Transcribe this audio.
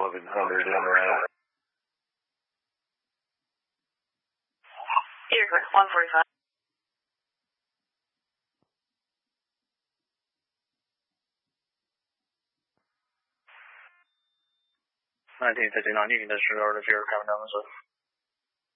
1100 in route. You're good, 145. 1959 unit disregard if you're coming down the zone.